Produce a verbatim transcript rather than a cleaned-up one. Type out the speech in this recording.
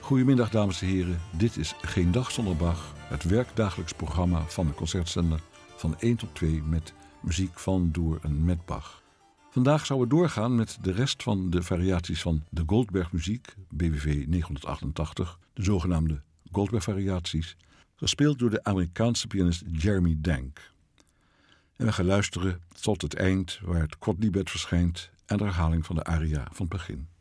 Goedemiddag dames en heren, dit is Geen Dag Zonder Bach, het werkdagelijks programma van de Concertzender van één tot twee met muziek van, door en met Bach. Vandaag zouden we doorgaan met de rest van de variaties van de Goldberg-muziek, B W V negenhonderdachtentachtig, de zogenaamde Goldberg-variaties, gespeeld door de Amerikaanse pianist Jeremy Denk. En we gaan luisteren tot het eind waar het kwartlibet verschijnt en de herhaling van de aria van het begin.